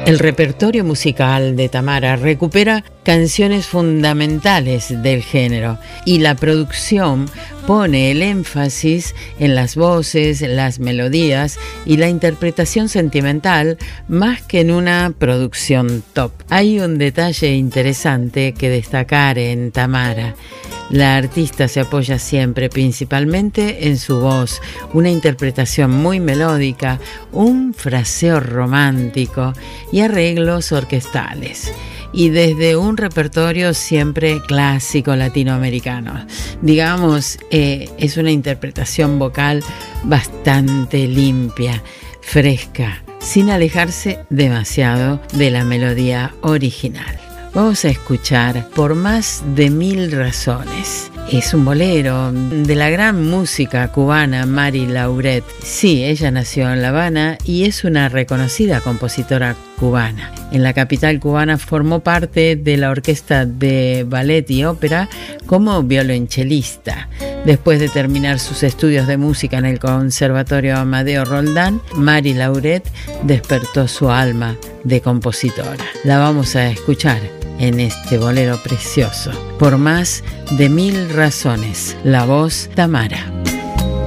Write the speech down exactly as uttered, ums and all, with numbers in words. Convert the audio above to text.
El repertorio musical de Tamara recupera canciones fundamentales del género y la producción pone el énfasis en las voces, las melodías y la interpretación sentimental más que en una producción top. Hay un detalle interesante que destacar en Tamara. La artista se apoya siempre principalmente en su voz, una interpretación muy melódica, un fraseo romántico y arreglos orquestales. Y desde un repertorio siempre clásico latinoamericano. Digamos, eh, es una interpretación vocal bastante limpia, fresca, sin alejarse demasiado de la melodía original. Vamos a escuchar Por más de mil razones. Es un bolero de la gran música cubana Mari Lauret. Sí, ella nació en La Habana y es una reconocida compositora cubana. En la capital cubana formó parte de la orquesta de ballet y ópera como violonchelista. Después de terminar sus estudios de música en el Conservatorio Amadeo Roldán, Mari Lauret despertó su alma de compositora. La vamos a escuchar en este bolero precioso. Por más de mil razones, la voz Tamara.